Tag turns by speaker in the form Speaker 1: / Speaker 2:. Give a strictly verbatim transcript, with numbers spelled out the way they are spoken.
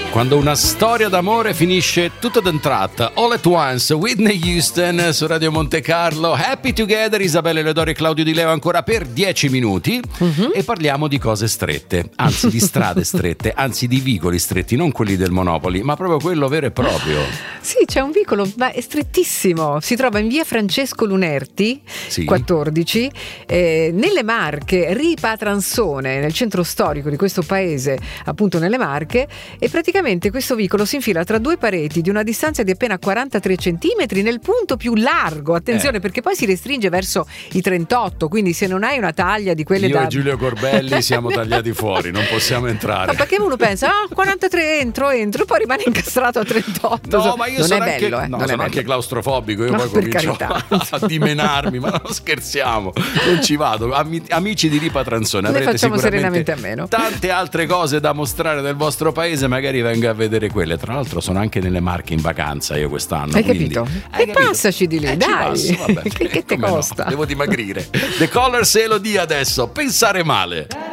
Speaker 1: Quando una storia d'amore finisce tutto d'un tratto, All at Once, Whitney Houston su Radio Monte Carlo. Happy Together, Isabella Leodoro e Claudio Di Leo ancora per dieci minuti uh-huh. e parliamo di cose strette, anzi di strade strette, anzi di vicoli stretti, non quelli del Monopoli, ma proprio quello vero e proprio.
Speaker 2: Sì, c'è un vicolo, ma è strettissimo, si trova in via Francesco Lunerti, sì. quattordici, eh, nelle Marche, Ripa Transone, nel centro storico di questo paese, appunto nelle Marche, e praticamente questo vicolo si infila tra due pareti di una distanza di appena quarantatré centimetri nel punto più largo, attenzione eh. perché poi si restringe verso i trentotto, quindi se non hai una taglia di quelle
Speaker 1: io
Speaker 2: da...
Speaker 1: e Giulio Corbelli siamo tagliati fuori, non possiamo entrare.
Speaker 2: Ma perché uno pensa, ah, quarantatré entro, entro, poi rimane incastrato a trentotto.
Speaker 1: No, ma io
Speaker 2: non
Speaker 1: sono
Speaker 2: è
Speaker 1: anche,
Speaker 2: bello, eh.
Speaker 1: no,
Speaker 2: non
Speaker 1: sono
Speaker 2: è
Speaker 1: anche
Speaker 2: bello.
Speaker 1: claustrofobico, io
Speaker 2: no,
Speaker 1: poi comincio a, a dimenarmi, ma non scherziamo, non ci vado. Ami, amici di Ripa Transone,
Speaker 2: ne
Speaker 1: avrete
Speaker 2: facciamo
Speaker 1: sicuramente
Speaker 2: serenamente a meno.
Speaker 1: Tante altre cose da mostrare del vostro paese, magari venga a vedere quelle. Tra l'altro sono anche nelle Marche in vacanza io quest'anno.
Speaker 2: Hai
Speaker 1: quindi,
Speaker 2: capito?
Speaker 1: Hai
Speaker 2: e
Speaker 1: capito?
Speaker 2: Passaci di lì,
Speaker 1: eh,
Speaker 2: dai.
Speaker 1: Passo, vabbè.
Speaker 2: che, che te
Speaker 1: Come
Speaker 2: costa?
Speaker 1: No? Devo dimagrire. The Colors e Elodie adesso, pensare male.